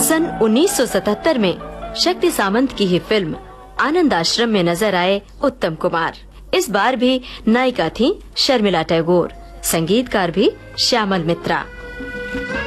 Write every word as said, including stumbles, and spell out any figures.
सन उन्नीस सौ सतहत्तर में शक्ति सामंत की ही फिल्म आनंद आश्रम में नजर आए उत्तम कुमार। इस बार भी नायिका थी शर्मिला टैगोर, संगीतकार भी श्यामल मित्रा।